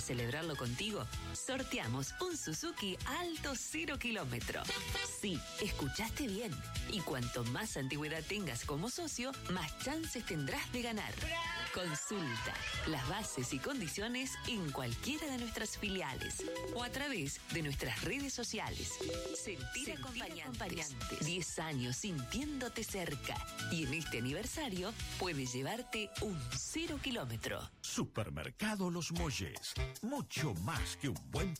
celebrarlo contigo, sorteamos un Suzuki Alto 0 kilómetro. Sí, escuchaste bien. Y cuanto más antigüedad tengas como socio, más chances tendrás de ganar. Consulta las bases y condiciones en cualquiera de nuestras filiales o a través de nuestras redes sociales. Sentir acompañantes. 10 años sintiéndote cerca. Y en este aniversario puedes llevarte un 0 kilómetro. Supermercado Los Molles. Mucho más que un buen